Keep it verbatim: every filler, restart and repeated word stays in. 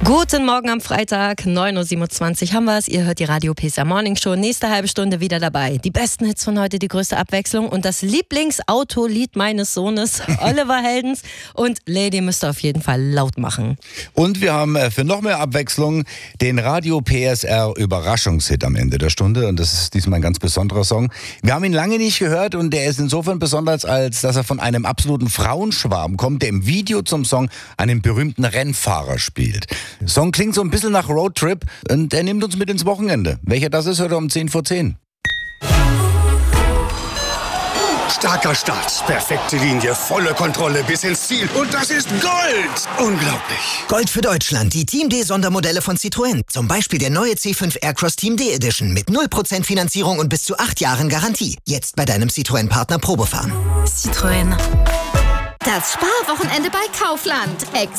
Guten Morgen am Freitag, neun Uhr siebenundzwanzig haben wir es. Ihr hört die Radio P S R Morning Show. Nächste halbe Stunde wieder dabei. Die besten Hits von heute, die größte Abwechslung und das Lieblingsautolied meines Sohnes, Oliver Heldens. Und Lady müsst ihr auf jeden Fall laut machen. Und wir haben für noch mehr Abwechslung den Radio P S R Überraschungshit am Ende der Stunde. Und das ist diesmal ein ganz besonderer Song. Wir haben ihn lange nicht gehört und der ist insofern besonders, als dass er von einem absoluten Frauenschwarm kommt, der im Video zum Song einen berühmten Rennfahrer spielt. Der Song klingt so ein bisschen nach Roadtrip und er nimmt uns mit ins Wochenende. Welcher das ist, hört er um zehn vor zehn. Starker Start, perfekte Linie, volle Kontrolle bis ins Ziel. Und das ist Gold! Unglaublich. Gold für Deutschland, die Team D Sondermodelle von Citroën. Zum Beispiel der neue C fünf Aircross Team D Edition mit null Prozent Finanzierung und bis zu acht Jahren Garantie. Jetzt bei deinem Citroën-Partner Probefahren. Citroën. Das Sparwochenende bei Kaufland.